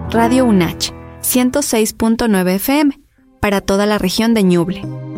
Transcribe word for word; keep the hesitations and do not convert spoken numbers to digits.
Radio UNACH, ciento seis punto nueve F M, para toda la región de Ñuble.